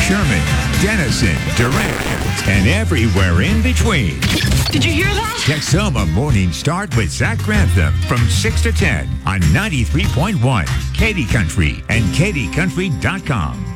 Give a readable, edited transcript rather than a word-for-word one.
Sherman, Denison, Durant, and everywhere in between. Did you hear that? Texoma Morning Start with Zach Grantham from 6 to 10 on 93.1 Katy Country and katycountry.com.